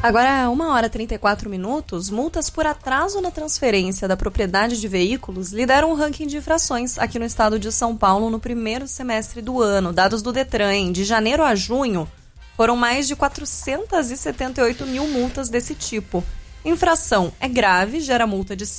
Agora, 1h34, multas por atraso na transferência da propriedade de veículos lideram o ranking de infrações aqui no estado de São Paulo no primeiro semestre do ano. Dados do Detran, de janeiro a junho, foram mais de 478 mil multas desse tipo. Infração é grave, gera multa de R$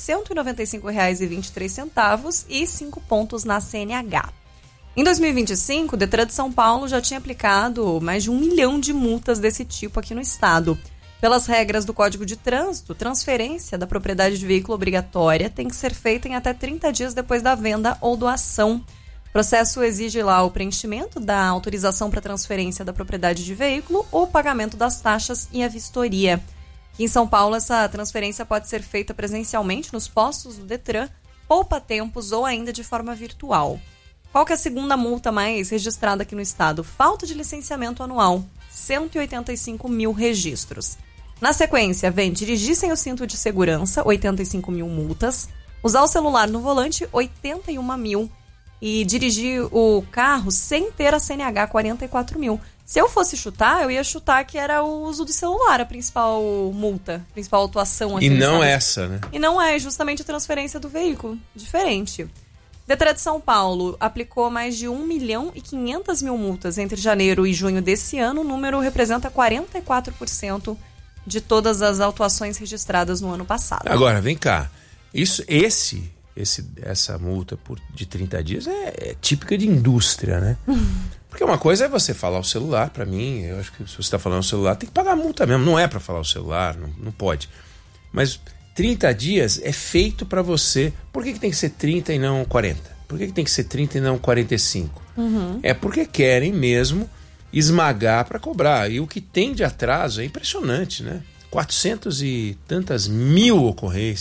195,23 e 5 pontos na CNH. Em 2025, o Detran de São Paulo já tinha aplicado mais de 1 milhão de multas desse tipo aqui no estado. Pelas regras do Código de Trânsito, transferência da propriedade de veículo obrigatória tem que ser feita em até 30 dias depois da venda ou doação. O processo exige lá o preenchimento da autorização para transferência da propriedade de veículo ou o pagamento das taxas e a vistoria. Aqui em São Paulo, essa transferência pode ser feita presencialmente nos postos do Detran, poupa-tempos ou ainda de forma virtual. Qual que é a segunda multa mais registrada aqui no estado? Falta de licenciamento anual, 185 mil registros. Na sequência, vem dirigir sem o cinto de segurança, 85 mil multas. Usar o celular no volante, 81 mil. E dirigir o carro sem ter a CNH, 44 mil. Se eu fosse chutar, eu ia chutar que era o uso do celular a principal multa, a principal autuação. E não essa, né? E não é justamente a transferência do veículo. Diferente. Detran de São Paulo aplicou mais de 1 milhão e 500 mil multas entre janeiro e junho desse ano. O número representa 44% de todas as autuações registradas no ano passado. Agora, vem cá. Essa multa de 30 dias é típica de indústria, né? Porque uma coisa é você falar o celular, pra mim, eu acho que se você está falando o celular, tem que pagar a multa mesmo. Não é pra falar o celular, não pode. Mas 30 dias é feito pra você. Por que tem que ser 30 e não 40? Por que tem que ser 30 e não 45? É porque querem mesmo esmagar pra cobrar. E o que tem de atraso é impressionante, né? 400 e tantas mil ocorrências.